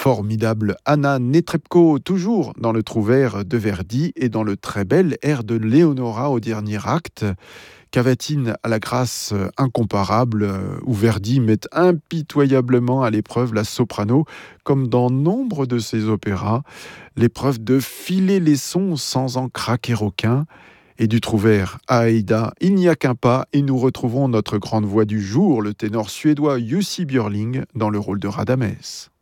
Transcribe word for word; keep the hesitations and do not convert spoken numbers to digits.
formidable Anna Netrebko, toujours dans le Trouvère de Verdi et dans le très bel air de Leonora au dernier acte. Cavatine à la grâce incomparable, où Verdi met impitoyablement à l'épreuve la soprano, comme dans nombre de ses opéras, l'épreuve de filer les sons sans en craquer aucun. Et du Trouvère à Aïda, il n'y a qu'un pas, et nous retrouvons notre grande voix du jour, le ténor suédois Jussi Björling, dans le rôle de Radames.